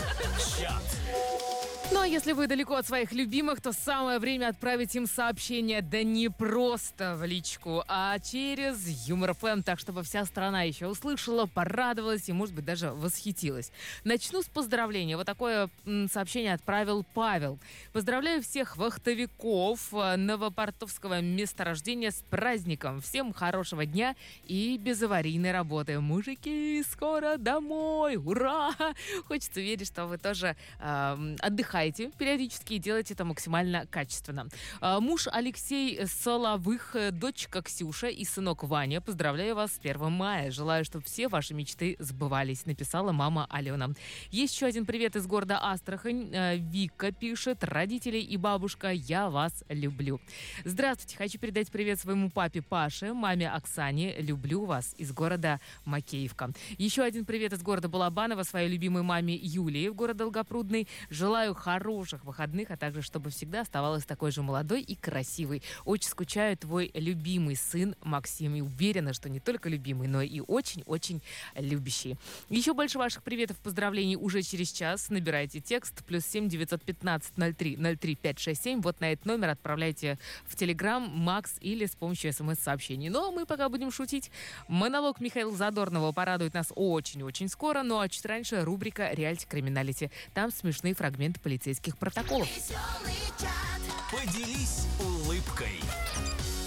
Чат. Ну а если вы далеко от своих любимых, то самое время отправить им сообщение, да не просто в личку, а через Юмор ФМ, так чтобы вся страна еще услышала, порадовалась и, может быть, даже восхитилась. Начну с поздравления. Вот такое сообщение отправил Павел. Поздравляю всех вахтовиков Новопортовского месторождения с праздником. Всем хорошего дня и безаварийной работы. Мужики, скоро домой! Ура! Хочется верить, что вы тоже отдыхаете периодически и делайте это максимально качественно. Муж Алексей Соловых, дочка Ксюша и сынок Ваня. Поздравляю вас с 1 мая. Желаю, чтобы все ваши мечты сбывались, написала мама Алена. Есть еще один привет из города Астрахань. Вика пишет: родители и бабушка, я вас люблю. Здравствуйте, хочу передать привет своему папе Паше, маме Оксане. Люблю вас из города Макеевка. Еще один привет из города Балабаново своей любимой маме Юлии в город Долгопрудный. Желаю хороших выходных, а также чтобы всегда оставалась такой же молодой и красивой. Очень скучаю, твой любимый сын Максим. И уверена, что не только любимый, но и очень-очень любящий. Еще больше ваших приветов, поздравлений уже через час. Набирайте текст +7 915 03 03 567. Вот на этот номер отправляйте в Телеграм, Макс или с помощью СМС-сообщений. Ну а мы пока будем шутить. Монолог Михаила Задорнова порадует нас очень-очень скоро. Ну а чуть раньше рубрика «Реалити Криминалити». Там смешные фрагменты полицейских протоколов. Поделись улыбкой.